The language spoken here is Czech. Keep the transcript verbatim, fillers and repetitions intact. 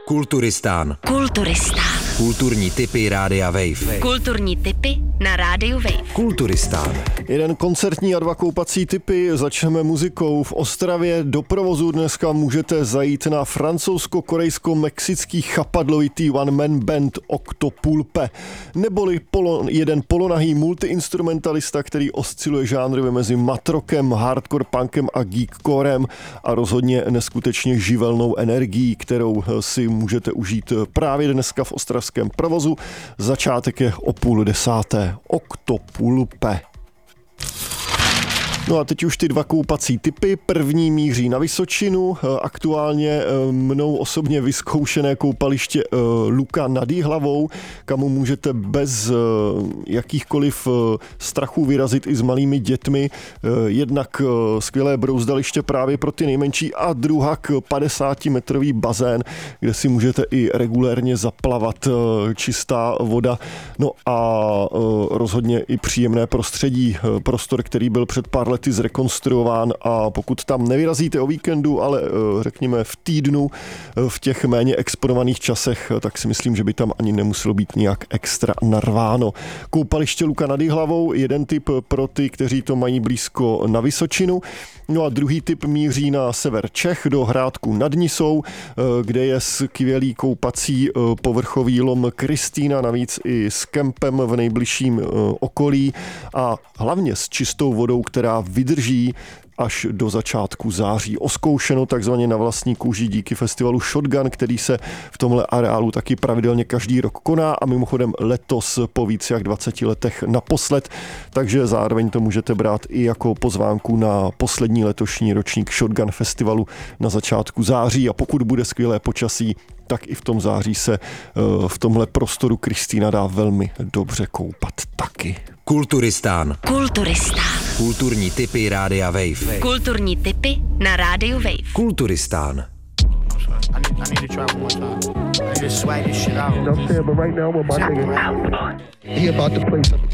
Kulturistán. Kulturistán. Kulturní tipy Rádia Wave. Kulturní tipy na Rádiu Wave. Kulturistán. Jeden koncertní a dva koupací tipy. Začneme muzikou. V Ostravě do provozu dneska můžete zajít na francouzsko-korejsko-mexický chapadlovitý one-man band Octopulpe. Neboli polo, jeden polonahý multiinstrumentalista, který osciluje žánrově mezi matrokem, hardcore punkem a geekcorem a rozhodně neskutečně živelnou energií, kterou si můžete užít právě dneska v ostravském provozu. Začátek je o půl desáté. Octopulpe. No a teď už ty dva koupací tipy. První míří na Vysočinu, aktuálně mnou osobně vyzkoušené koupaliště Luka nad Jihlavou, kam můžete bez jakýchkoliv strachů vyrazit i s malými dětmi. Jednak skvělé brouzdaliště právě pro ty nejmenší a druhak padesátimetrový bazén, kde si můžete i regulérně zaplavat, čistá voda. No a rozhodně i příjemné prostředí, prostor, který byl před pár lety zrekonstruován, a pokud tam nevyrazíte o víkendu, ale řekněme v týdnu, v těch méně exponovaných časech, tak si myslím, že by tam ani nemuselo být nějak extra narváno. Koupaliště Luka nad Jihlavou, jeden tip pro ty, kteří to mají blízko na Vysočinu. No a druhý tip míří na sever Čech, do Hrádku nad Nisou, kde je skvělý koupací povrchový lom Kristýna, navíc i s kempem v nejbližším okolí a hlavně s čistou vodou, která vydrží až do začátku září. Oskoušeno takzvaně na vlastní kůži díky festivalu Shotgun, který se v tomhle areálu taky pravidelně každý rok koná a mimochodem letos po víc jak dvaceti letech naposled, takže zároveň to můžete brát i jako pozvánku na poslední letošní ročník Shotgun festivalu na začátku září, a pokud bude skvělé počasí, tak i v tom září se v tomhle prostoru Kristýna dá velmi dobře koupat taky. Kulturistán. Kulturistán. Kulturní tipy Rádia Wave. Kulturní tipy na Rádiu Wave. Kulturistán. I need, I need to try one more time. I just swag this shit out. You know what I'm saying? But right now, with my nigga, he about to play something